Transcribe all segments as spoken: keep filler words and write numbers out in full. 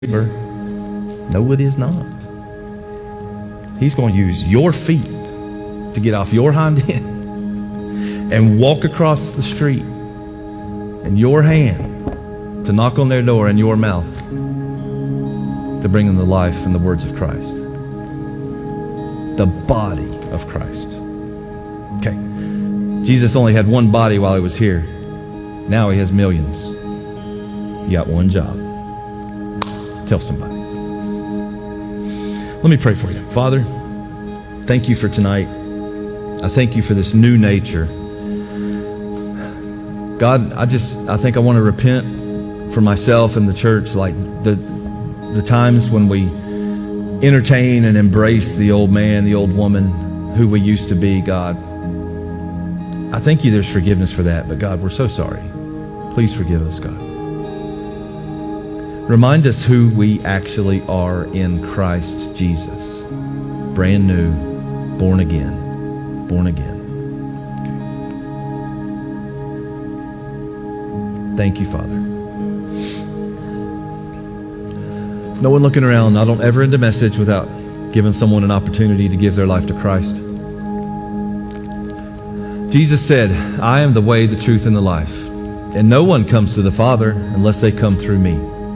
labor. No, it is not. He's going to use your feet to get off your hind end and walk across the street, and your hand to knock on their door, and your mouth to bring them the life and the words of Christ. The body of Christ. Okay. Jesus only had one body while he was here. Now he has millions. You got one job. Tell somebody. Let me pray for you. Father, thank you for tonight. I thank you for this new nature. God, I just, I think I want to repent for myself and the church, like the the times when we entertain and embrace the old man, the old woman, who we used to be, God. I thank you there's forgiveness for that, but God, we're so sorry. Please forgive us, God. Remind us who we actually are in Christ Jesus. Brand new, born again, born again. Okay. Thank you, Father. No one looking around. I don't ever end a message without giving someone an opportunity to give their life to Christ. Jesus said, I am the way, the truth, and the life. And no one comes to the Father unless they come through me.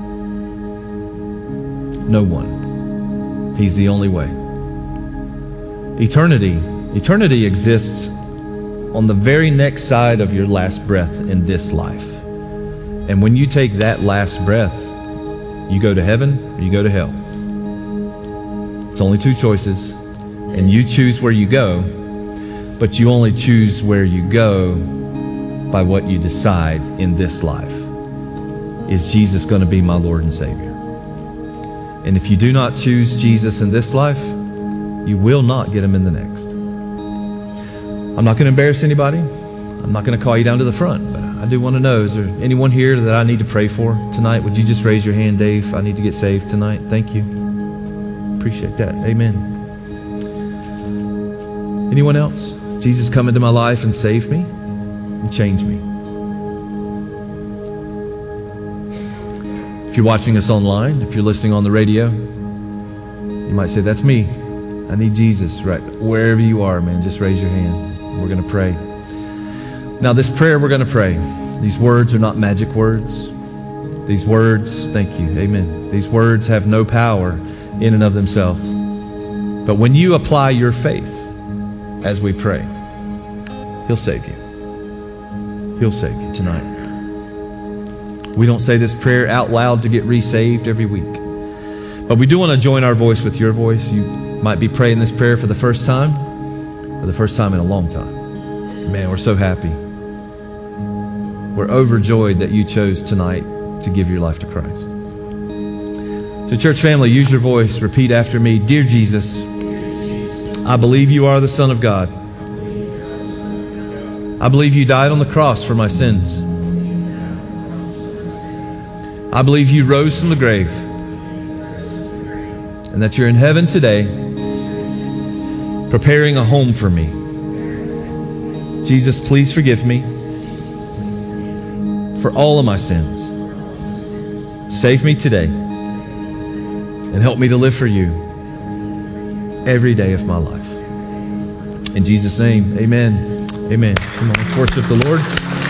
No one. He's the only way. Eternity. Eternity exists on the very next side of your last breath in this life. And when you take that last breath, you go to heaven or you go to hell. It's only two choices, and you choose where you go, but you only choose where you go by what you decide in this life. Is Jesus going to be my Lord and Savior? And if you do not choose Jesus in this life, you will not get him in the next. I'm not going to embarrass anybody. I'm not going to call you down to the front, but I do want to know, is there anyone here that I need to pray for tonight? Would you just raise your hand, Dave? I need to get saved tonight. Thank you. Appreciate that. Amen. Anyone else? Jesus, come into my life and save me and change me. If you're watching us online, if you're listening on the radio, you might say, that's me. I need Jesus. Right, wherever you are, man, just raise your hand. We're going to pray. Now, this prayer we're going to pray, these words are not magic words. These words, thank you, amen. These words have no power in and of themselves. But when you apply your faith as we pray, he'll save you. He'll save you tonight. We don't say this prayer out loud to get re-saved every week. But we do want to join our voice with your voice. You might be praying this prayer for the first time, for the first time in a long time. Man, we're so happy. We're overjoyed that you chose tonight to give your life to Christ. So church family, use your voice. Repeat after me. Dear Jesus, I believe you are the Son of God. I believe you died on the cross for my sins. I believe you rose from the grave and that you're in heaven today preparing a home for me. Jesus, please forgive me for all of my sins. Save me today and help me to live for you every day of my life. In Jesus' name, amen. Amen. Come on, let's worship the Lord.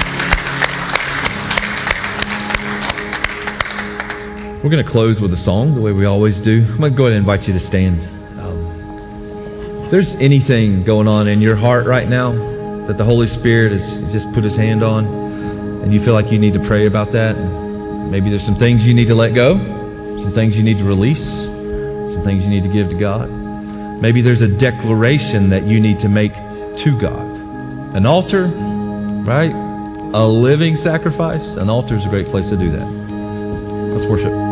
We're going to close with a song the way we always do. I'm going to go ahead and invite you to stand. Um, if there's anything going on in your heart right now that the Holy Spirit has just put his hand on, and you feel like you need to pray about that, and maybe there's some things you need to let go, some things you need to release, some things you need to give to God. Maybe there's a declaration that you need to make to God. An altar, right? A living sacrifice. An altar is a great place to do that. Let's worship.